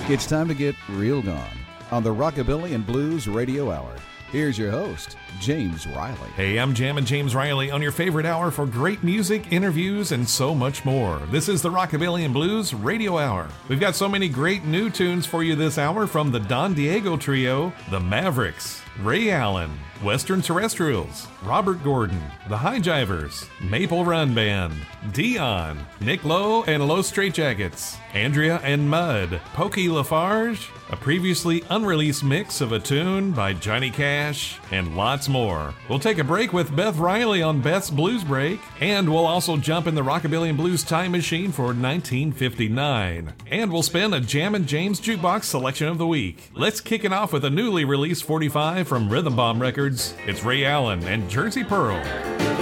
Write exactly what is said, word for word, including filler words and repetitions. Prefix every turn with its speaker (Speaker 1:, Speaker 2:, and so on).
Speaker 1: It's time to get real gone on the Rockabilly and Blues Radio Hour. Here's your host, James Riley.
Speaker 2: Hey, I'm Jammin' James Riley on your favorite hour for great music, interviews, and so much more. This is the Rockabilly and Blues Radio Hour. We've got so many great new tunes for you this hour from the Don Diego Trio, the Mavericks, Ray Allen, Western Terrestrials, Robert Gordon, the High Jivers, Maple Run Band, Dion, Nick Lowe and Low Straitjackets, Andrea and Mud, Pokey Lafarge, a previously unreleased mix of a tune by Johnny Cash, and lots more. We'll take a break with Beth Riley on Beth's Blues Break, and we'll also jump in the Rockabilly and Blues time machine for nineteen fifty-nine. And we'll spin a Jammin' James Jukebox selection of the week. Let's kick it off with a newly released forty-five from Rhythm Bomb Records. It's Ray Allen and Jersey Pearl.